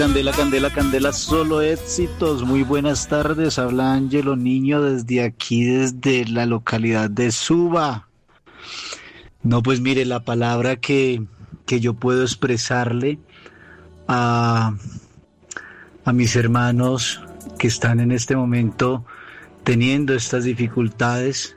Candela, candela, candela, solo éxitos. Muy buenas tardes, habla Ángelo Niño desde aquí, desde la localidad de Suba. No, pues mire, la palabra que yo puedo expresarle a mis hermanos que están en este momento teniendo estas dificultades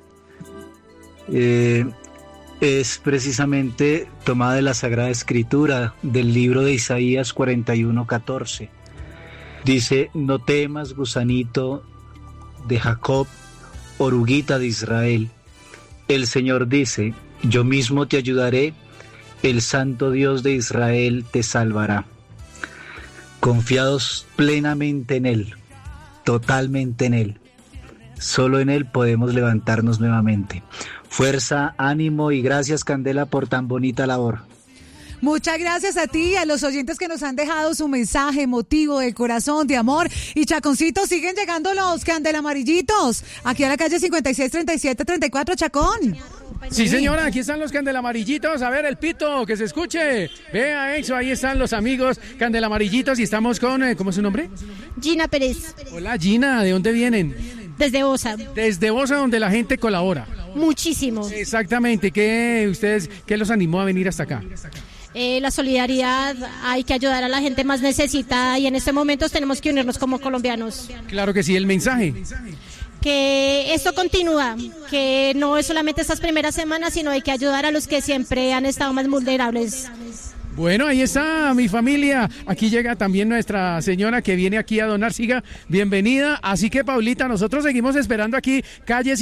es precisamente tomada de la Sagrada Escritura, del libro de Isaías 41:14. Dice: no temas, gusanito de Jacob, oruguita de Israel. El Señor dice: yo mismo te ayudaré, el Santo Dios de Israel te salvará. Confiados plenamente en Él, totalmente en Él. Solo en Él podemos levantarnos nuevamente. Fuerza, ánimo y gracias, Candela, por tan bonita labor. Muchas gracias a ti y a los oyentes que nos han dejado su mensaje emotivo del corazón, de amor. Y Chaconcito, siguen llegando los candelamarillitos aquí a la calle 563734, Chacón. Sí, señora, aquí están los candelamarillitos. A ver, el pito, que se escuche. Vea eso, ahí están los amigos candelamarillitos y estamos con, ¿cómo es su nombre? Gina Pérez. Hola, Gina, ¿de dónde vienen? Desde Bosa. Desde Bosa, donde la gente colabora. Muchísimo. Exactamente. ¿Qué los animó a venir hasta acá? La solidaridad, hay que ayudar a la gente más necesitada y en este momento tenemos que unirnos como colombianos. Claro que sí, el mensaje. Que esto continúa, que no es solamente estas primeras semanas, sino hay que ayudar a los que siempre han estado más vulnerables. Bueno, ahí está mi familia. Aquí llega también nuestra señora que viene aquí a donar. Siga, bienvenida. Así que, Paulita, nosotros seguimos esperando aquí, calle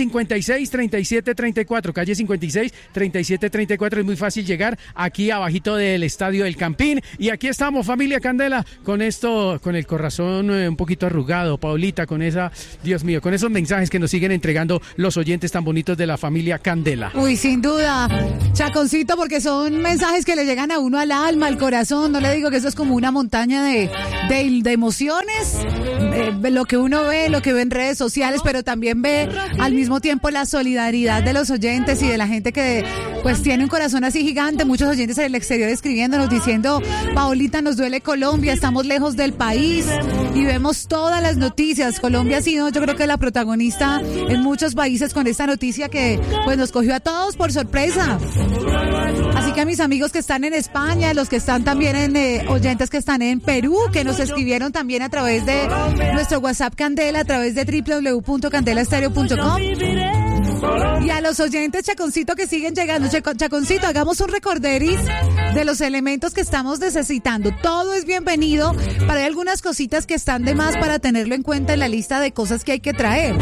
563734. Calle 563734. Es muy fácil llegar aquí abajito del Estadio del Campín. Y aquí estamos, familia Candela, con esto, con el corazón un poquito arrugado, Paulita, con esa, Dios mío, con esos mensajes que nos siguen entregando los oyentes tan bonitos de la familia Candela. Uy, sin duda, Chaconcito, porque son mensajes que le llegan a uno al alma, al corazón. No le digo que eso es como una montaña de emociones, lo que uno ve, lo que ve en redes sociales, pero también ve al mismo tiempo la solidaridad de los oyentes y de la gente que pues tiene un corazón así gigante. Muchos oyentes en el exterior escribiéndonos diciendo: Paulita, nos duele Colombia, estamos lejos del país, y vemos todas las noticias. Colombia ha sido, yo creo que la protagonista en muchos países con esta noticia que pues nos cogió a todos por sorpresa. Así que a mis amigos que están en España, los que están también en oyentes que están en Perú, que nos escribieron también a través de nuestro WhatsApp Candela, a través de www.candelastereo.com. Y a los oyentes, Chaconcito, que siguen llegando. Chaconcito, hagamos un recorderis de los elementos que estamos necesitando. Todo es bienvenido, pero hay algunas cositas que están de más para tenerlo en cuenta en la lista de cosas que hay que traer.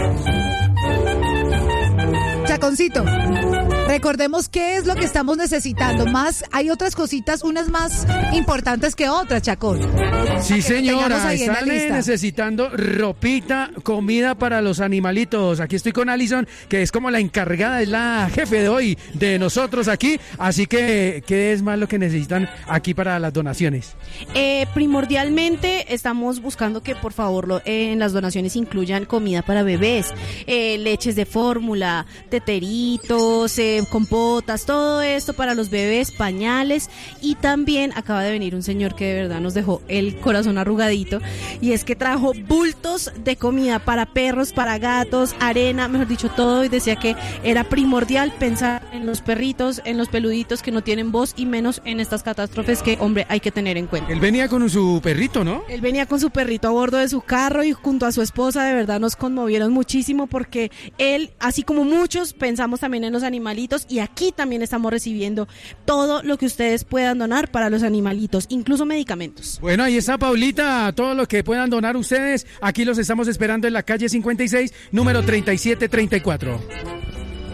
Chaconcito, recordemos qué es lo que estamos necesitando. Más, hay otras cositas, unas más importantes que otras, Chacón. Sí, señora, están necesitando ropita, comida para los animalitos. Aquí estoy con Alison, que es como la encargada, es la jefe de hoy de nosotros aquí. Así que, ¿qué es más lo que necesitan aquí para las donaciones? Primordialmente estamos buscando que por favor en las donaciones incluyan comida para bebés, leches de fórmula, teteritos, compotas, todo esto para los bebés, pañales. Y también acaba de venir un señor que de verdad nos dejó el corazón arrugadito, y es que trajo bultos de comida para perros, para gatos, arena, mejor dicho todo, y decía que era primordial pensar en los perritos, en los peluditos que no tienen voz, y menos en estas catástrofes que, hombre, hay que tener en cuenta. Él venía con su perrito, ¿no? Él venía con su perrito a bordo de su carro y junto a su esposa. De verdad nos conmovieron muchísimo porque él, así como muchos, pensamos también en los animalitos, y aquí también estamos recibiendo todo lo que ustedes puedan donar para los animalitos, incluso medicamentos. Bueno, ahí está, Paulita, todo lo que puedan donar ustedes, aquí los estamos esperando en la calle 56, número 3734.